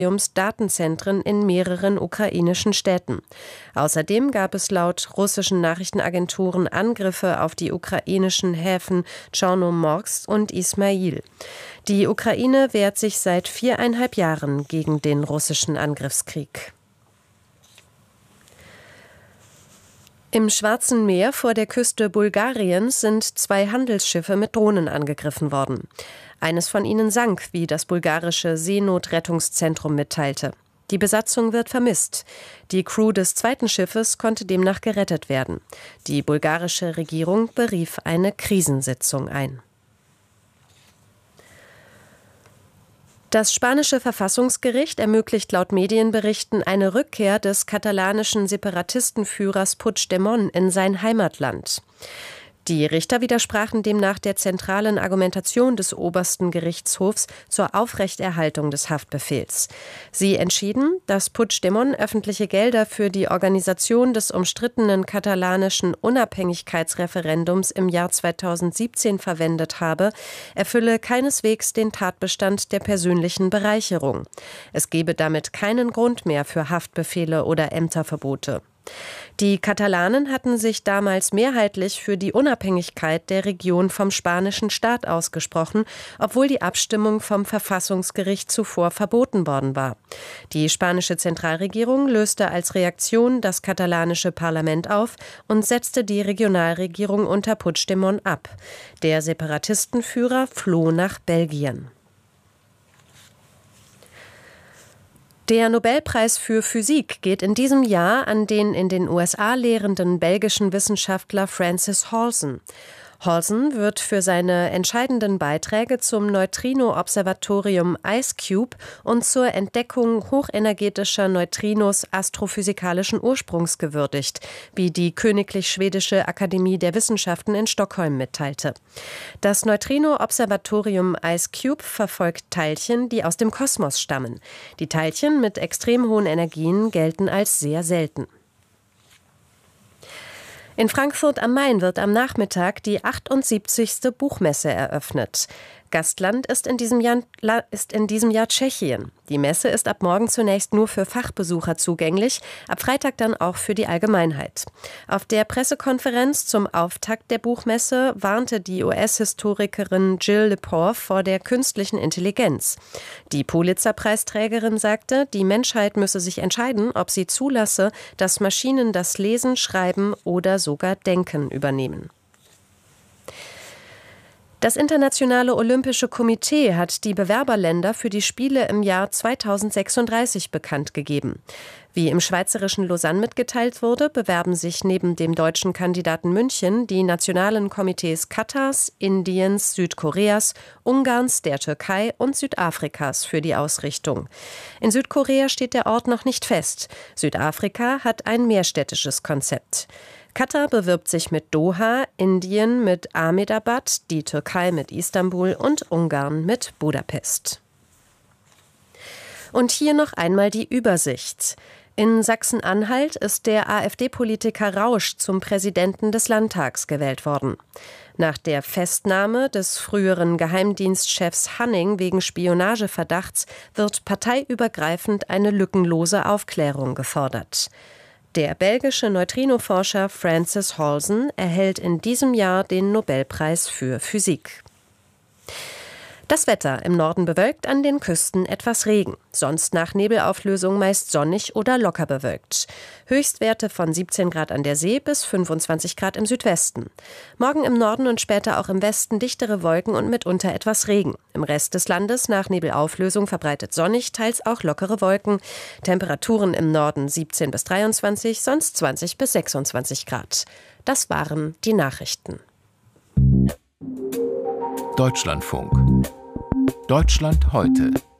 Datenzentren in mehreren ukrainischen Städten. Außerdem gab es laut russischen Nachrichtenagenturen Angriffe auf die ukrainischen Häfen Tschornomorsk und Ismail. Die Ukraine wehrt sich seit 4,5 Jahren gegen den russischen Angriffskrieg. Im Schwarzen Meer vor der Küste Bulgariens sind 2 Handelsschiffe mit Drohnen angegriffen worden. Eines von ihnen sank, wie das bulgarische Seenotrettungszentrum mitteilte. Die Besatzung wird vermisst. Die Crew des zweiten Schiffes konnte demnach gerettet werden. Die bulgarische Regierung berief eine Krisensitzung ein. Das spanische Verfassungsgericht ermöglicht laut Medienberichten eine Rückkehr des katalanischen Separatistenführers Puigdemont in sein Heimatland. Die Richter widersprachen demnach der zentralen Argumentation des obersten Gerichtshofs zur Aufrechterhaltung des Haftbefehls. Sie entschieden, dass Puigdemont öffentliche Gelder für die Organisation des umstrittenen katalanischen Unabhängigkeitsreferendums im Jahr 2017 verwendet habe, erfülle keineswegs den Tatbestand der persönlichen Bereicherung. Es gebe damit keinen Grund mehr für Haftbefehle oder Ämterverbote. Die Katalanen hatten sich damals mehrheitlich für die Unabhängigkeit der Region vom spanischen Staat ausgesprochen, obwohl die Abstimmung vom Verfassungsgericht zuvor verboten worden war. Die spanische Zentralregierung löste als Reaktion das katalanische Parlament auf und setzte die Regionalregierung unter Puigdemont ab. Der Separatistenführer floh nach Belgien. Der Nobelpreis für Physik geht in diesem Jahr an den in den USA lehrenden belgischen Wissenschaftler Francis Halsen. Halsen wird für seine entscheidenden Beiträge zum Neutrino-Observatorium IceCube und zur Entdeckung hochenergetischer Neutrinos astrophysikalischen Ursprungs gewürdigt, wie die Königlich Schwedische Akademie der Wissenschaften in Stockholm mitteilte. Das Neutrino-Observatorium IceCube verfolgt Teilchen, die aus dem Kosmos stammen. Die Teilchen mit extrem hohen Energien gelten als sehr selten. In Frankfurt am Main wird am Nachmittag die 78. Buchmesse eröffnet. Gastland ist in diesem Jahr Tschechien. Die Messe ist ab morgen zunächst nur für Fachbesucher zugänglich, ab Freitag dann auch für die Allgemeinheit. Auf der Pressekonferenz zum Auftakt der Buchmesse warnte die US-Historikerin Jill Lepore vor der künstlichen Intelligenz. Die Pulitzer-Preisträgerin sagte, die Menschheit müsse sich entscheiden, ob sie zulasse, dass Maschinen das Lesen, Schreiben oder sogar Denken übernehmen. Das Internationale Olympische Komitee hat die Bewerberländer für die Spiele im Jahr 2036 bekannt gegeben. Wie im schweizerischen Lausanne mitgeteilt wurde, bewerben sich neben dem deutschen Kandidaten München die nationalen Komitees Katars, Indiens, Südkoreas, Ungarns, der Türkei und Südafrikas für die Ausrichtung. In Südkorea steht der Ort noch nicht fest. Südafrika hat ein mehrstädtisches Konzept. Katar bewirbt sich mit Doha, Indien mit Ahmedabad, die Türkei mit Istanbul und Ungarn mit Budapest. Und hier noch einmal die Übersicht. In Sachsen-Anhalt ist der AfD-Politiker Rausch zum Präsidenten des Landtags gewählt worden. Nach der Festnahme des früheren Geheimdienstchefs Hanning wegen Spionageverdachts wird parteiübergreifend eine lückenlose Aufklärung gefordert. Der belgische Neutrinoforscher Francis Halsen erhält in diesem Jahr den Nobelpreis für Physik. Das Wetter: im Norden bewölkt, an den Küsten etwas Regen. Sonst nach Nebelauflösung meist sonnig oder locker bewölkt. Höchstwerte von 17 Grad an der See bis 25 Grad im Südwesten. Morgen im Norden und später auch im Westen dichtere Wolken und mitunter etwas Regen. Im Rest des Landes nach Nebelauflösung verbreitet sonnig, teils auch lockere Wolken. Temperaturen im Norden 17 bis 23, sonst 20 bis 26 Grad. Das waren die Nachrichten. Deutschlandfunk. Deutschland heute.